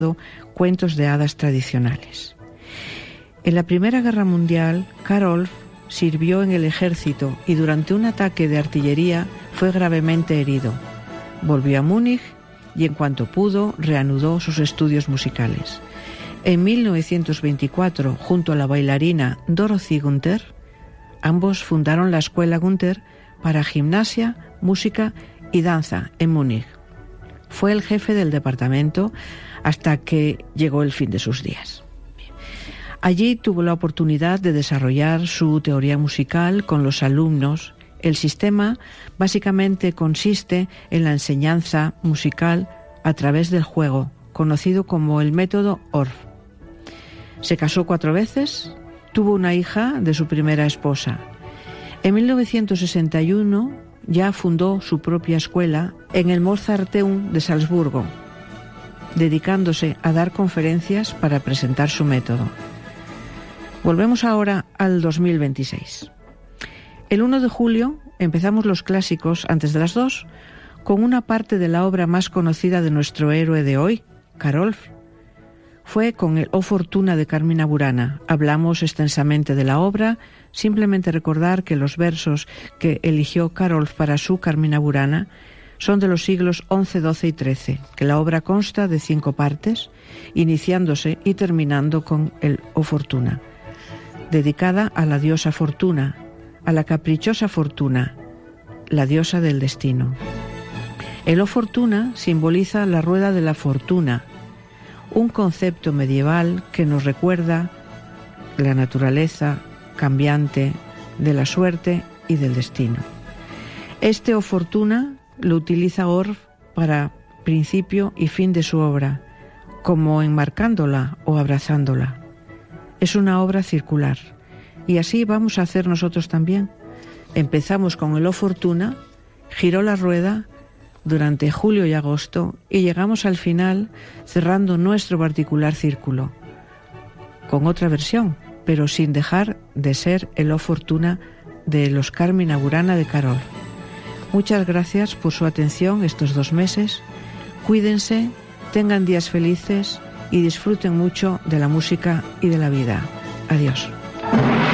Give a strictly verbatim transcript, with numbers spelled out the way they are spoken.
cuentos de hadas tradicionales. En la Primera Guerra Mundial, Karolf sirvió en el ejército y durante un ataque de artillería fue gravemente herido. Volvió a Múnich y en cuanto pudo reanudó sus estudios musicales. En mil novecientos veinticuatro, junto a la bailarina Dorothy Gunther, ambos fundaron la Escuela Gunther para gimnasia, música y danza en Múnich. Fue el jefe del departamento hasta que llegó el fin de sus días. Allí tuvo la oportunidad de desarrollar su teoría musical con los alumnos. El sistema básicamente consiste en la enseñanza musical a través del juego, conocido como el método Orff. Se casó cuatro veces, tuvo una hija de su primera esposa. En mil novecientos sesenta y uno ya fundó su propia escuela en el Mozarteum de Salzburgo, dedicándose a dar conferencias para presentar su método. Volvemos ahora al dos mil veintiséis. El uno de julio empezamos los clásicos antes de las dos con una parte de la obra más conocida de nuestro héroe de hoy, Karolf. Fue con el O Fortuna de Carmina Burana. Hablamos extensamente de la obra, simplemente recordar que los versos que eligió Karolf para su Carmina Burana son de los siglos once, doce y trece, que la obra consta de cinco partes, iniciándose y terminando con el O Fortuna, dedicada a la diosa Fortuna, a la caprichosa Fortuna, la diosa del destino. El O Fortuna simboliza la rueda de la fortuna, un concepto medieval que nos recuerda la naturaleza cambiante de la suerte y del destino. Este O Fortuna lo utiliza Orff para principio y fin de su obra, como enmarcándola o abrazándola. Es una obra circular, y así vamos a hacer nosotros también. Empezamos con el O Fortuna, giró la rueda durante julio y agosto y llegamos al final cerrando nuestro particular círculo, con otra versión, pero sin dejar de ser el O Fortuna de los Carmina Burana de Karolf. Muchas gracias por su atención estos dos meses. Cuídense, tengan días felices y disfruten mucho de la música y de la vida. Adiós.